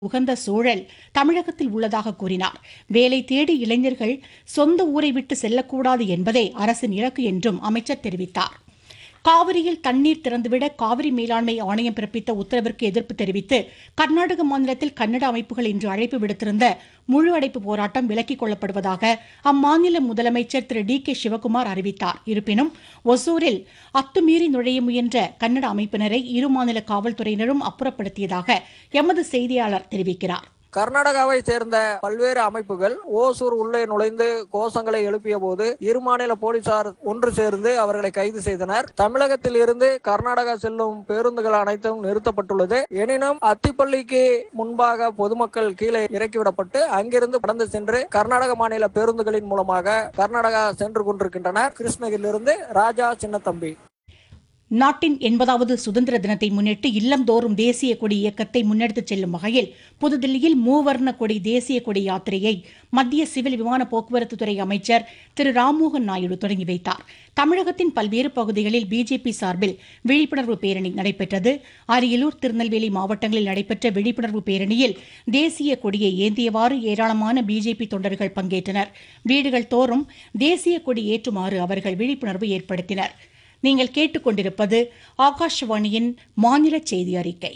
உகந்த சூழல் தமிழகத்தில் உள்ளதாக கூறினார். வேலை தேடி இளைஞர்கள் சொந்த ஊரை விட்டு செல்லக்கூடாது என்பதே அரசின் இலக்கு என்றும் அமைச்சர் தெரிவித்தார். காவிரியில் தண்ணீர் திறந்துவிட காவிரி மேலாண்மை ஆணையம் பிறப்பித்த உத்தரவிற்கு எதிர்ப்பு தெரிவித்து கர்நாடக மாநிலத்தில் கன்னட அமைப்புகள் இன்று அழைப்பு விடுத்திருந்த முழு அடைப்பு போராட்டம் விலக்கிக் கொள்ளப்படுவதாக அம்மாநில முதலமைச்சர் திரு டி.கே. சிவக்குமார் அறிவித்தார். இருப்பினும் ஒசூரில் அத்துமீறி நுழைய முயன்ற கன்னட அமைப்பினரை இரு மாநில காவல்துறையினரும் அப்புறப்படுத்தியதாக எமது செய்தியாளர் தெரிவிக்கிறார். கர்நாடகாவை சேர்ந்த பல்வேறு அமைப்புகள் ஓசூர் உள்ளே நுழைந்து கோஷங்களை எழுப்பிய போது இரு மாநில போலீசார் ஒன்று சேர்ந்து அவர்களை கைது செய்தனர். தமிழகத்தில் இருந்து கர்நாடகா செல்லும் பேருந்துகள் அனைத்தும் நிறுத்தப்பட்டுள்ளது. எனினும் அத்திப்பள்ளிக்கு முன்பாக பொதுமக்கள் கீழே இறக்கிவிடப்பட்டு அங்கிருந்து கடந்து சென்று கர்நாடக மாநில பேருந்துகளின் மூலமாக கர்நாடகா சென்று கொண்டிருக்கின்றனர். கிருஷ்ணகிரியிலிருந்து ராஜா சின்னத்தம்பி. நாட்டின் 80வது சுதந்திர தினத்தை முன்னிட்டு இல்லந்தோறும் தேசிய கொடி இயக்கத்தை முன்னெடுத்துச் செல்லும் வகையில் புதுதில்லியில் மூவர்ண கொடி தேசிய கொடி யாத்திரையை மத்திய சிவில் விமான போக்குவரத்து துறை அமைச்சர் திரு ராம்மோகன் நாயுடு தொடங்கி வைத்தார். தமிழகத்தின் பல்வேறு பகுதிகளில் பிஜேபி சார்பில் விழிப்புணர்வு பேரணி நடைபெற்றது. அரியலூர், திருநெல்வேலி மாவட்டங்களில் நடைபெற்ற விழிப்புணர்வு பேரணியில் தேசிய கொடியை ஏந்தியவாறு ஏராளமான பிஜேபி தொண்டர்கள் பங்கேற்றனர். வீடுகள் தோறும் தேசிய கொடி ஏற்றுமாறு அவர்கள் விழிப்புணர்வு ஏற்படுத்தினர். நீங்கள் கேட்டுக்கொண்டிருப்பது ஆகாஷவாணியின் மாநில செய்தி அறிக்கை.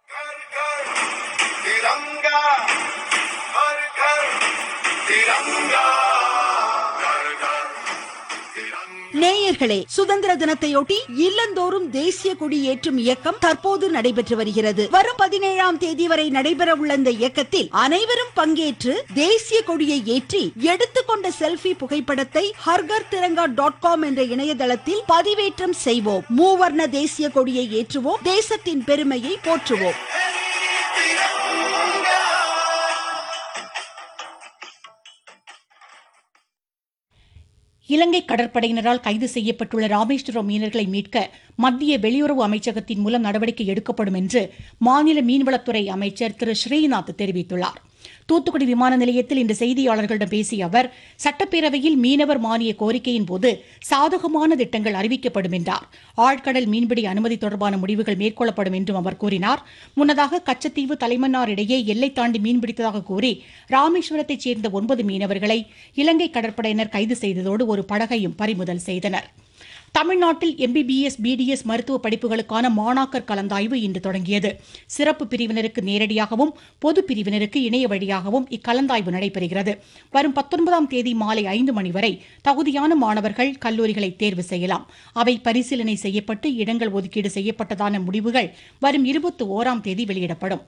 நேயர்களே, சுதந்திர தினத்தையொட்டி இல்லந்தோறும் தேசிய கொடி ஏற்றும் இயக்கம் தற்போது நடைபெற்று வருகிறது. வரும் 17ஆம் தேதி வரை நடைபெற உள்ள இந்த இயக்கத்தில் அனைவரும் பங்கேற்று தேசிய கொடியை ஏற்றி எடுத்துக்கொண்ட செல்ஃபி புகைப்படத்தை hargartiranga.com என்ற இணையதளத்தில் பதிவேற்றம் செய்வோம். மூவர்ண தேசிய கொடியை ஏற்றுவோம். தேசத்தின் பெருமையை போற்றுவோம். இலங்கை கடற்படையினரால் கைது செய்யப்பட்டுள்ள ராமேஸ்வரம் மீனவர்களை மீட்க மத்திய வெளியுறவு அமைச்சகத்தின் மூலம் நடவடிக்கை எடுக்கப்படும் என்று மாநில மீன்வளத்துறை அமைச்சர் திரு ஸ்ரீநாத் தெரிவித்துள்ளார். தூத்துக்குடி விமான நிலையத்தில் இன்று செய்தியாளர்களிடம் பேசிய அவர், சட்டப்பேரவையில் மீனவர் மானிய கோரிக்கையின் போது சாதகமான திட்டங்கள் அறிவிக்கப்படும் என்றார். ஆழ்கடல் மீன்பிடி அனுமதி தொடர்பான முடிவுகள் மேற்கொள்ளப்படும் என்றும் அவர் கூறினார். முன்னதாக கச்சத்தீவு, தலைமன்னார் இடையே எல்லை தாண்டி மீன்பிடித்ததாக கூறி ராமேஸ்வரத்தைச் சேர்ந்த 9 மீனவர்களை இலங்கை கடற்படையினர் கைது செய்ததோடு ஒரு படகையும் பறிமுதல் செய்தனர். தமிழ்நாட்டில் MBBS, BDS மருத்துவ படிப்புகளுக்கான மாணாக்கர் கலந்தாய்வு இன்று தொடங்கியது. சிறப்பு பிரிவினருக்கு நேரடியாகவும் பொது பிரிவினருக்கு இணைய வழியாகவும் இக்கலந்தாய்வு நடைபெறுகிறது. வரும் 19ஆம் தேதி மாலை 5 மணி வரை தகுதியான மாணவர்கள் கல்லூரிகளை தேர்வு செய்யலாம். அவை பரிசீலனை செய்யப்பட்டு இடங்கள் ஒதுக்கீடு செய்யப்பட்டதான முடிவுகள் வரும் 21ஆம் தேதி வெளியிடப்படும்.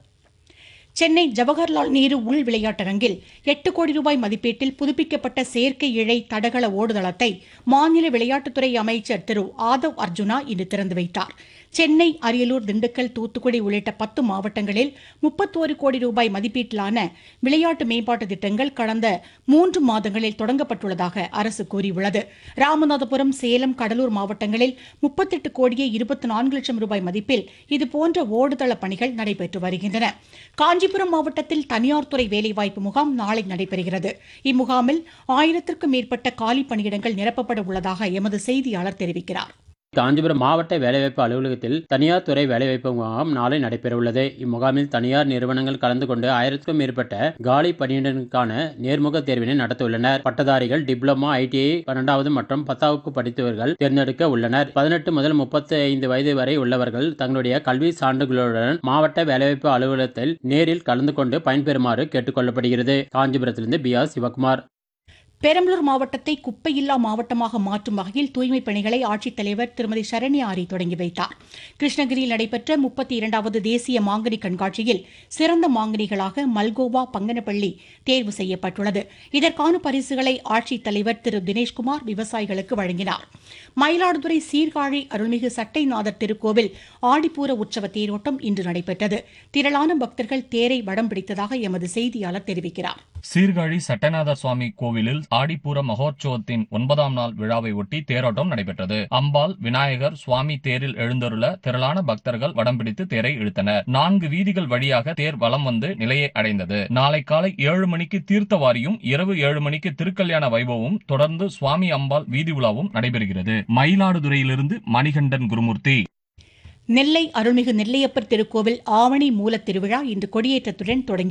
சென்னை ஜவஹர்லால் நேரு உள் விளையாட்டரங்கில் 8 கோடி ரூபாய் மதிப்பீட்டில் புதுப்பிக்கப்பட்ட செயற்கை இழை தடகள ஓடுதளத்தை மாநில விளையாட்டுத்துறை அமைச்சர் திரு ஆதவ் அர்ஜுனா இன்று திறந்து வைத்தார். சென்னை, அரியலூர், திண்டுக்கல், தூத்துக்குடி உள்ளிட்ட 10 மாவட்டங்களில் 31 கோடி ரூபாய் மதிப்பீட்டிலான விளையாட்டு மேம்பாட்டு திட்டங்கள் கடந்த 3 மாதங்களில் தொடங்கப்பட்டுள்ளதாக அரசு கூறியுள்ளது. ராமநாதபுரம், சேலம், கடலூர் மாவட்டங்களில் 38 கோடியே 24 லட்சம் ரூபாய் மதிப்பில் இதுபோன்ற ஓடுதள பணிகள் நடைபெற்று வருகின்றன. காஞ்சிபுரம் மாவட்டத்தில் தனியார் துறை வேலைவாய்ப்பு முகாம் நாளை நடைபெறுகிறது. இம்முகாமில் 1000க்கும் மேற்பட்ட காலி பணியிடங்கள் நிரப்பப்பட உள்ளதாக எமது செய்தியாளர் தெரிவிக்கிறார். காஞ்சிபுரம் மாவட்ட வேலைவாய்ப்பு அலுவலகத்தில் தனியார் துறை வேலைவாய்ப்பு முகாம் நாளை நடைபெறவுள்ளது. இம்முகாமில் தனியார் நிறுவனங்கள் கலந்து கொண்டு 1000க்கும் மேற்பட்ட காலி பணியிடங்களுக்கான நேர்முக தேர்வினை நடத்தவுள்ளனர். பட்டதாரிகள், டிப்ளமா, ITI 12வது மற்றும் 10வது படித்தவர்கள் தேர்ந்தெடுக்க உள்ளனர். 18 முதல் 35 வயது வரை உள்ளவர்கள் தங்களுடைய கல்வி சான்றுகளுடன் மாவட்ட வேலைவாய்ப்பு அலுவலகத்தில் நேரில் கலந்து கொண்டு பயன்பெறுமாறு கேட்டுக் கொள்ளப்படுகிறது. காஞ்சிபுரத்திலிருந்து BR சிவகுமார். பெரம்பலூர் மாவட்டத்தை குப்பையில்லா மாவட்டமாக மாற்றும் வகையில் தூய்மைப் பணிகளை ஆட்சித்தலைவர் திருமதி சரண்யா ஆரி தொடங்கி வைத்தார். கிருஷ்ணகிரியில் நடைபெற்ற 32வது தேசிய மாங்கனி கண்காட்சியில் சிறந்த மாங்கனிகளாக மல்கோவா, பங்கனப்பள்ளி தேர்வு செய்யப்பட்டுள்ளது. இதற்கான பரிசுகளை ஆட்சித்தலைவர் திரு தினேஷ்குமார் விவசாயிகளுக்கு வழங்கினார். மயிலாடுதுறை சீர்காழி அருள்மிகு சட்டைநாதர் திருக்கோவில் ஆடிப்பூர உற்சவ தேரோட்டம் இன்று நடைபெற்றது. திரளான பக்தர்கள் தேரை வடம் பிடித்ததாக எமது செய்தியாளர் தெரிவிக்கிறார். சீர்காழி சட்டைநாதர் சுவாமி கோவிலில் ஆடிப்பூர மகோற்சவத்தின் 9ஆம் நாள் விழாவை ஒட்டி தேரோட்டம் நடைபெற்றது. அம்பாள், விநாயகர், சுவாமி தேரில் எழுந்தருள திரளான பக்தர்கள் வடம் பிடித்து தேரை இழுத்தனர். 4 வீதிகள் வழியாக தேர் வலம் வந்து நிலையை அடைந்தது. நாளை காலை 7 மணிக்கு தீர்த்தவாரியும், இரவு 7 மணிக்கு திருக்கல்யாண வைபவமும், தொடர்ந்து சுவாமி அம்பாள் வீதி உலாவும் நடைபெறுகிறது. மயிலாடுதுறையிலிருந்து மணிகண்டன் குருமூர்த்தி. நெல்லை அருள்மிகு நெல்லையப்பர் திருக்கோவில் ஆவணி மூலத் திருவிழா இன்று கொடியேற்றத்துடன் தொடங்கி